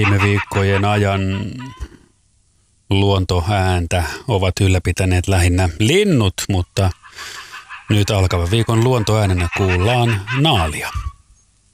Viime viikkojen ajan luontoääntä ovat ylläpitäneet lähinnä linnut, mutta nyt alkavan viikon luontoäänenä kuullaan naalia.